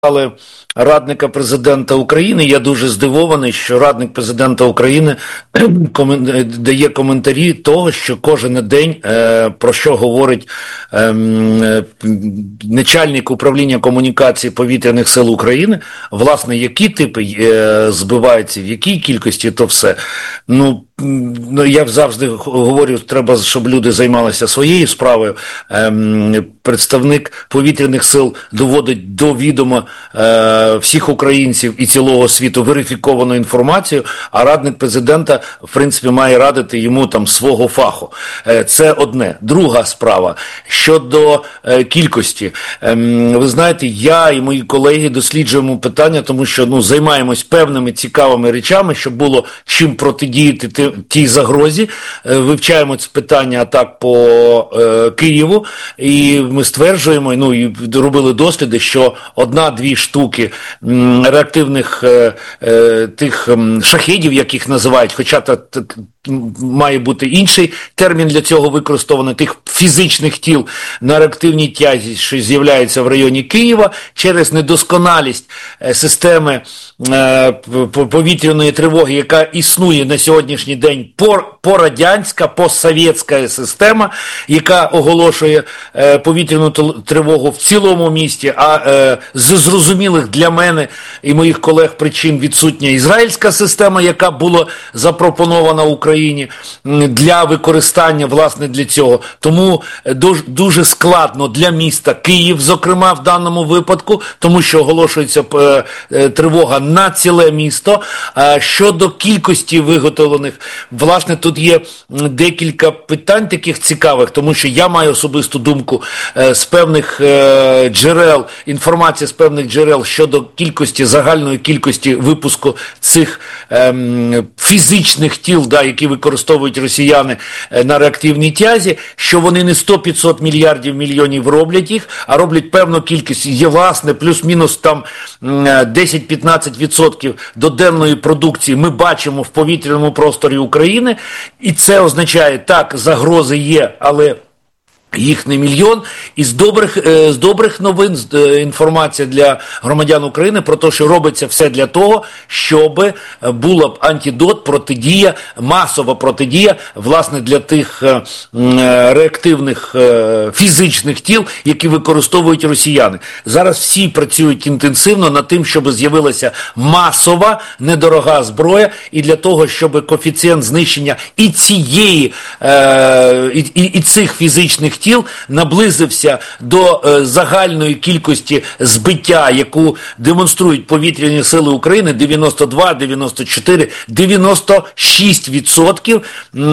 радника президента України. Я дуже здивований, що радник президента України дає коментарі того, що кожен день, про що говорить начальник управління комунікації повітряних сил України, власне, які типи збиваються, в якій кількості, то все. Ну, я завжди говорю, треба, щоб люди займалися своєю справою. Представник повітряних сил доводить до відома всіх українців і цілого світу верифіковану інформацію, а радник президента, в принципі, має радити йому там свого фаху. Це одне. Друга справа. Щодо кількості. Ви знаєте, я і мої колеги досліджуємо питання, тому що займаємось певними цікавими речами, щоб було чим протидіяти тій загрозі. Вивчаємо це питання атак по Києву, і ми стверджуємо, і робили досліди, що 1-2 штуки реактивних тих шахедів, яких називають, хоча має бути інший термін для цього використований, тих фізичних тіл на реактивній тязі, що з'являються в районі Києва, через недосконалість системи повітряної тривоги, яка існує на сьогоднішній день, порадянська, постсовєтська система, яка оголошує повітряну тривогу в цілому місті, а з зрозумілих для мене і моїх колег причин відсутня ізраїльська система, яка була запропонована Україні для використання, власне, для цього. Тому дуже складно для міста Київ, зокрема, в даному випадку, тому що оголошується тривога на ціле місто. Щодо кількості виготовлених, власне, тут є декілька питань таких цікавих, тому що я маю особисту думку з певних джерел, інформація з певних джерел щодо загальної кількості випуску цих фізичних тіл, які використовують росіяни на реактивній тязі, що вони не 100-500 мільйонів роблять їх, а роблять певну кількість. Є, власне, плюс-мінус там 10-15% доденної продукції ми бачимо в повітряному просторі України, і це означає, так, загрози є, але їх не мільйон. І з добрих новин, інформація для громадян України про те, що робиться все для того, щоб була б антидот, протидія, масова протидія, власне, для тих реактивних фізичних тіл, які використовують росіяни. Зараз всі працюють інтенсивно над тим, щоб з'явилася масова, недорога зброя, і для того, щоб коефіцієнт знищення і цих фізичних тіл наблизився до загальної кількості збиття, яку демонструють повітряні сили України, 92, 94, 96%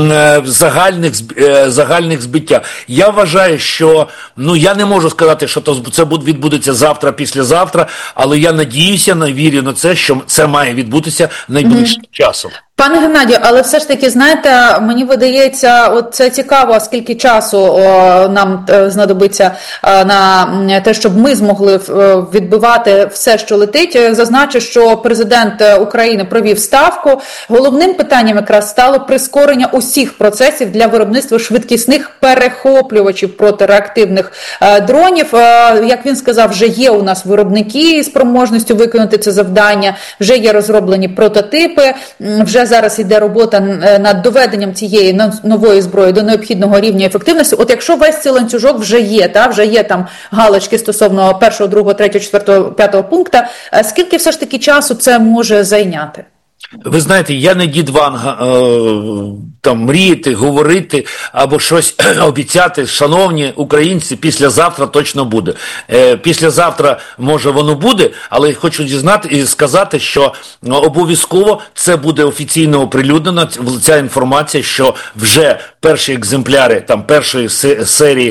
загальних збиття. Я вважаю, що, я не можу сказати, що це відбудеться завтра, післязавтра, але я надіюся, вірю на це, що це має відбутися найближчим часом. Пане Геннадію, але все ж таки, знаєте, мені видається, це цікаво, скільки часу нам знадобиться на те, щоб ми змогли відбивати все, що летить. Зазначу, що президент України провів ставку. Головним питанням якраз стало прискорення усіх процесів для виробництва швидкісних перехоплювачів протиреактивних дронів. Як він сказав, вже є у нас виробники з спроможністю виконати це завдання, вже є розроблені прототипи, вже зараз йде робота над доведенням цієї нової зброї до необхідного рівня ефективності. От якщо весь цей ланцюжок вже є там галочки стосовно 1, 2, 3, 4, 5 пункта, скільки все ж таки часу це може зайняти? Ви знаєте, я не дід Ванга мріяти, говорити або щось обіцяти. Шановні українці, післязавтра точно буде. Післязавтра, може, воно буде, але хочу сказати, що обов'язково це буде офіційно оприлюднено, ця інформація, що вже перші екземпляри першої серії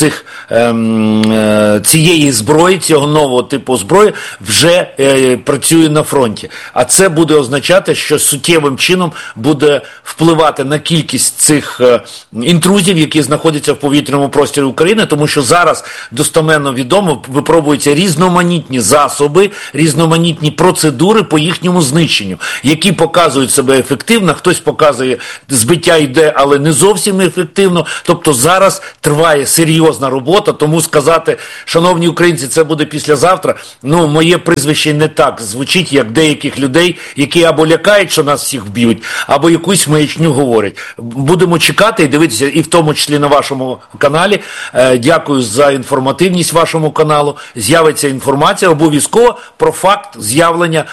цієї зброї, цього нового типу зброї вже працює на фронті. А це буде означати, означати, що суттєвим чином буде впливати на кількість цих інтрузів, які знаходяться в повітряному просторі України, тому що зараз достеменно відомо, випробуються різноманітні засоби, різноманітні процедури по їхньому знищенню, які показують себе ефективно, хтось показує, збиття йде, але не зовсім ефективно. Тобто зараз триває серйозна робота, тому сказати, шановні українці, це буде післязавтра, ну, моє прізвище не так звучить, як деяких людей, які або лякають, що нас всіх вб'ють, або якусь маячню говорять. Будемо чекати і дивитися, і в тому числі на вашому каналі. Дякую за інформативність вашому каналу. З'явиться інформація обов'язково про факт з'явлення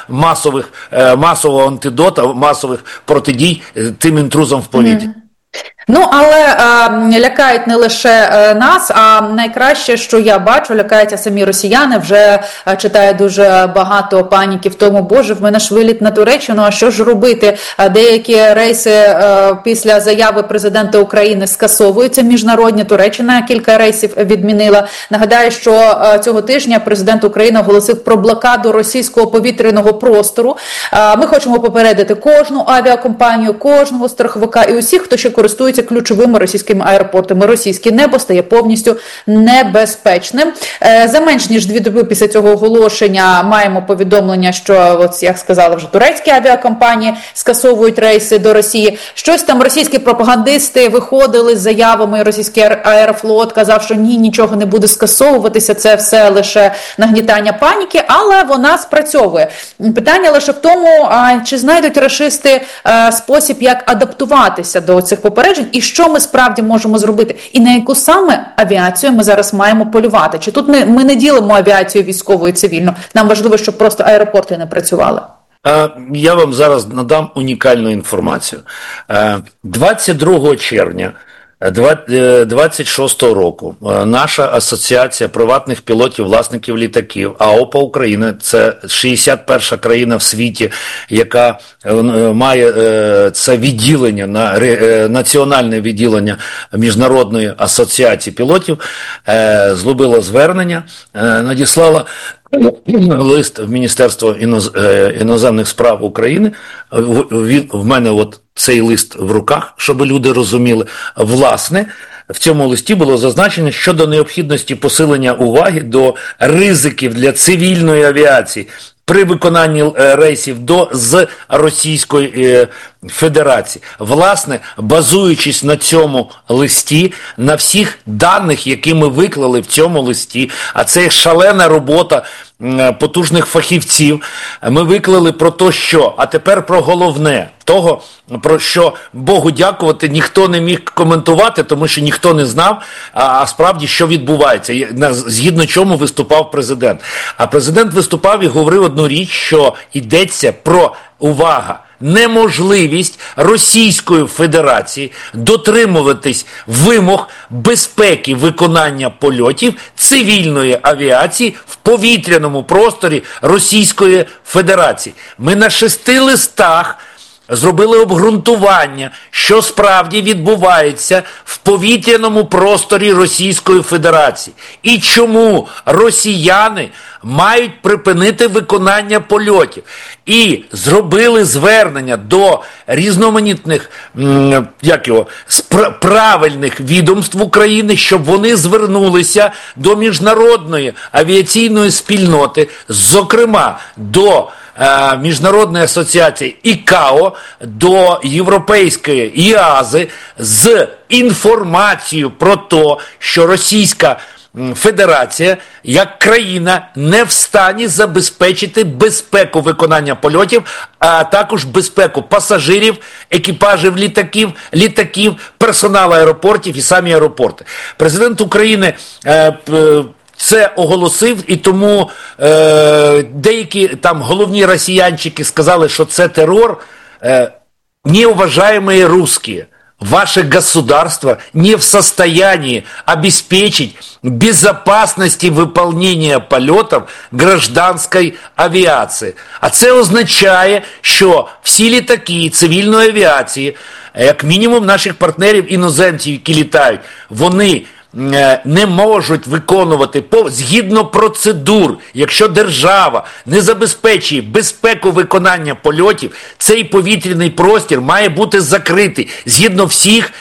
масового антидота, масових протидій тим інтрузам в повітрі. Ну, але лякають не лише нас, а найкраще, що я бачу, лякаються самі росіяни. Вже читаю дуже багато паніки в тому, боже, в мене ж виліт на Туреччину, а що ж робити? Деякі рейси після заяви президента України скасовуються міжнародні. Туреччина кілька рейсів відмінила. Нагадаю, що цього тижня президент України оголосив про блокаду російського повітряного простору. Ми хочемо попередити кожну авіакомпанію, кожного страховика і усіх, хто ще користується ключовими російськими аеропортами. Російське небо стає повністю небезпечним. За менш ніж 2 доби після цього оголошення маємо повідомлення, що, от, як сказали вже, турецькі авіакомпанії скасовують рейси до Росії. Щось там російські пропагандисти виходили з заявами, російський аерофлот казав, що ні, нічого не буде скасовуватися, це все лише нагнітання паніки, але вона спрацьовує. Питання лише в тому, чи знайдуть рашисти спосіб, як адаптуватися до цих попереджень, і що ми справді можемо зробити, і на яку саме авіацію ми зараз маємо полювати. Чи тут ми не ділимо авіацію військову і цивільну, нам важливо, щоб просто аеропорти не працювали? Я вам зараз надам унікальну інформацію. 22 червня 26 року наша асоціація приватних пілотів, власників літаків, АОПА Україна, це 61-ша країна в світі, яка має це відділення, національне відділення Міжнародної асоціації пілотів, зробила звернення, надіслала лист в Міністерство іноземних справ України. В мене от цей лист в руках, щоб люди розуміли. Власне, в цьому листі було зазначено щодо необхідності посилення уваги до ризиків для цивільної авіації при виконанні рейсів з Російської Федерації. Власне, базуючись на цьому листі, на всіх даних, які ми виклали в цьому листі, а це шалена робота потужних фахівців, ми виклали про те, що, а тепер про головне, того, про що, Богу дякувати, ніхто не міг коментувати, тому що ніхто не знав, а справді, що відбувається, згідно чому виступав президент. А президент виступав і говорив одну річ, що йдеться про, увага, неможливість Російської Федерації дотримуватись вимог безпеки виконання польотів цивільної авіації в повітряному просторі Російської Федерації. Ми на 6 листах зробили обґрунтування, що справді відбувається в повітряному просторі Російської Федерації. І чому росіяни мають припинити виконання польотів. І зробили звернення до різноманітних, правильних відомств України, щоб вони звернулися до міжнародної авіаційної спільноти, зокрема до Міжнародної асоціації ІКАО, до Європейської ІАЗи з інформацією про те, що Російська Федерація, як країна, не в стані забезпечити безпеку виконання польотів, а також безпеку пасажирів, екіпажів літаків, персоналу аеропортів і самі аеропорти. Президент України це оголосив, і тому деякі там головні росіянчики сказали, що це терор. Неуважаемые русские, ваше государство не в состоянии обеспечить безопасности выполнения полетов гражданской авіації. А це означає, що всі літаки цивільної авіації, як мінімум наших партнерів іноземців, які літають, вони не можуть виконувати згідно процедур, якщо держава не забезпечує безпеку виконання польотів, цей повітряний простір має бути закритий згідно всіх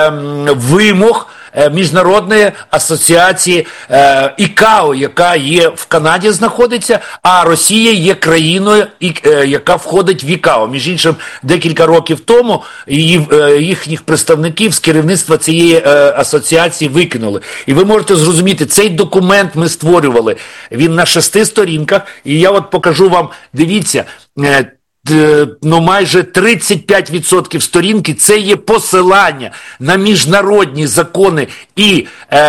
вимог Міжнародної асоціації ІКАО, яка є в Канаді, знаходиться, а Росія є країною, яка входить в ІКАО. Між іншим, декілька років тому їхніх представників з керівництва цієї асоціації викинули. І ви можете зрозуміти, цей документ ми створювали, він на 6 сторінках, і я от покажу вам, дивіться, майже 35% сторінки – це є посилання на міжнародні закони і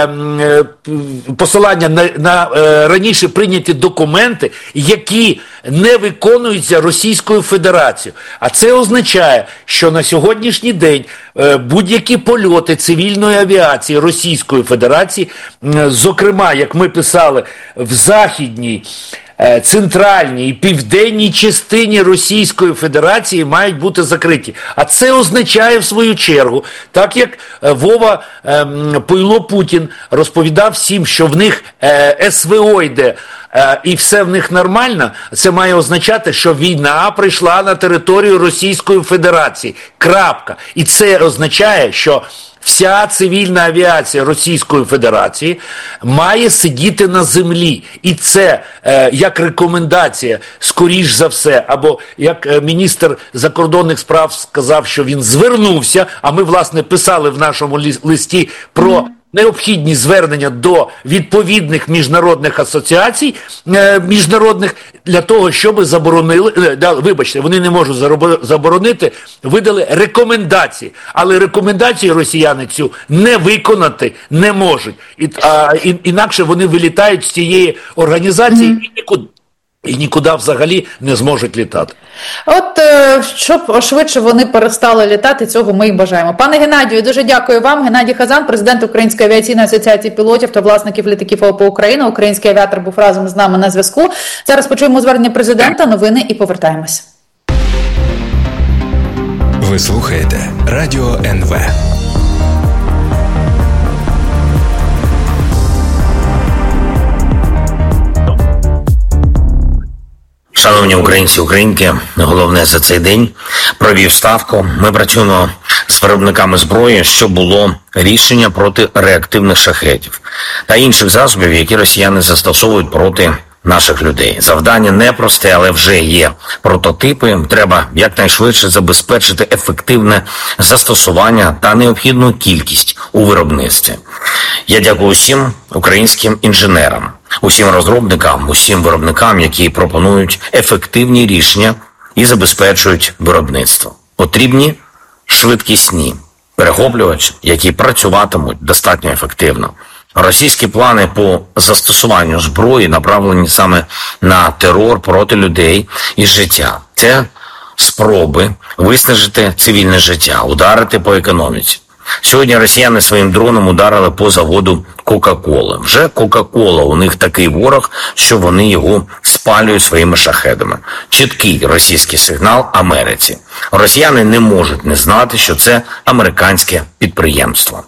посилання на раніше прийняті документи, які не виконуються Російською Федерацією. А це означає, що на сьогоднішній день будь-які польоти цивільної авіації Російської Федерації, зокрема, як ми писали, в західній, центральній і південній частині Російської Федерації мають бути закриті. А це означає, в свою чергу, так як Вова Пуйло Путін розповідав всім, що в них СВО йде, і все в них нормально, це має означати, що війна прийшла на територію Російської Федерації. Крапка. І це означає, що вся цивільна авіація Російської Федерації має сидіти на землі. І це як рекомендація, скоріш за все, або як міністр закордонних справ сказав, що він звернувся, а ми, власне, писали в нашому листі про необхідні звернення до відповідних міжнародних асоціацій міжнародних для того, щоб заборонили, вибачте, вони не можуть заборонити, видали рекомендації. Але рекомендації росіяни цю не виконати не можуть. Інакше вони вилітають з цієї організації і нікуди взагалі не зможуть літати. От, щоб швидше вони перестали літати, цього ми і бажаємо. Пане Геннадію, дуже дякую вам. Геннадій Хазан, президент Української авіаційної асоціації пілотів та власників літаків ОП «Україна». Український авіатор був разом з нами на зв'язку. Зараз почуємо звернення президента, новини і повертаємось. Ви слухаєте Радіо НВ. Шановні українці, українки, головне за цей день провів ставку. Ми працюємо з виробниками зброї, що було рішення проти реактивних шахедів та інших засобів, які росіяни застосовують проти наших людей. Завдання непросте, але вже є прототипи. Треба якнайшвидше забезпечити ефективне застосування та необхідну кількість у виробництві. Я дякую усім українським інженерам, усім розробникам, усім виробникам, які пропонують ефективні рішення і забезпечують виробництво. Потрібні швидкісні перехоплювачі, які працюватимуть достатньо ефективно. Російські плани по застосуванню зброї направлені саме на терор проти людей і життя. Це спроби виснажити цивільне життя, ударити по економіці. Сьогодні росіяни своїм дроном ударили по заводу Кока-Коли. Вже Кока-Кола, у них такий ворог, що вони його спалюють своїми шахедами. Чіткий російський сигнал Америці. Росіяни не можуть не знати, що це американське підприємство.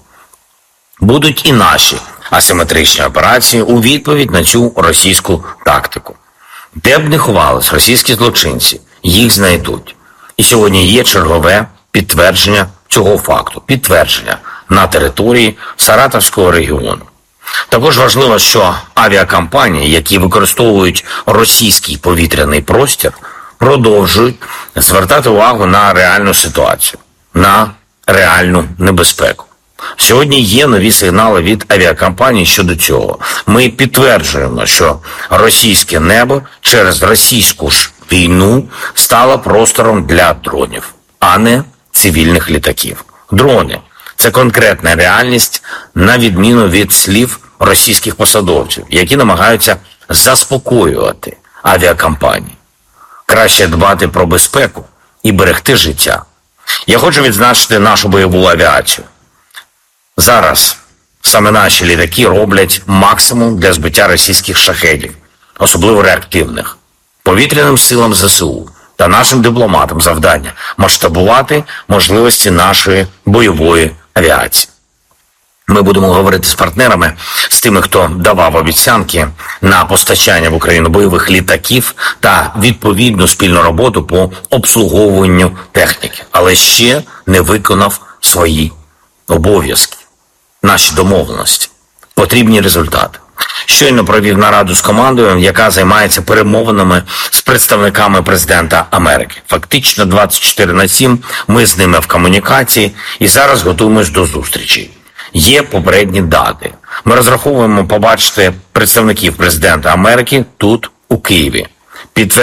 Будуть і наші асиметричні операції у відповідь на цю російську тактику. Де б не ховались російські злочинці, їх знайдуть. І сьогодні є чергове підтвердження цього факту. Підтвердження на території Саратовського регіону. Також важливо, що авіакомпанії, які використовують російський повітряний простір, продовжують звертати увагу на реальну ситуацію, на реальну небезпеку. Сьогодні є нові сигнали від авіакомпаній щодо цього. Ми підтверджуємо, що російське небо через російську ж війну стало простором для дронів, а не цивільних літаків. Дрони – це конкретна реальність, на відміну від слів російських посадовців, які намагаються заспокоювати авіакомпанії. Краще дбати про безпеку і берегти життя. Я хочу відзначити нашу бойову авіацію. Зараз саме наші літаки роблять максимум для збиття російських шахедів, особливо реактивних. Повітряним силам ЗСУ та нашим дипломатам завдання масштабувати можливості нашої бойової авіації. Ми будемо говорити з партнерами, з тими, хто давав обіцянки на постачання в Україну бойових літаків та відповідну спільну роботу по обслуговуванню техніки, але ще не виконав свої обов'язки, наші домовленості. Потрібні результати. Щойно провів нараду з командою, яка займається перемовинами з представниками президента Америки. Фактично 24/7 ми з ними в комунікації і зараз готуємось до зустрічі. Є попередні дати. Ми розраховуємо побачити представників президента Америки тут, у Києві.